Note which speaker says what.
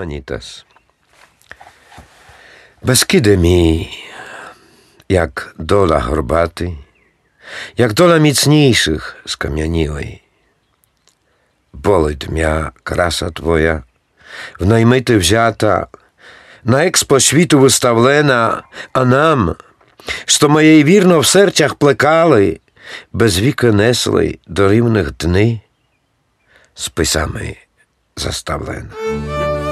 Speaker 1: Humanitas. Бескиде мій, як дола горбатий, як дола міцніших скам'янілий. Болить м'я краса твоя, в наймити взята, на експо світу виставлена, а нам, що моєї вірно в серцях плекали, без віка несли до рівних дни, списами заставлена.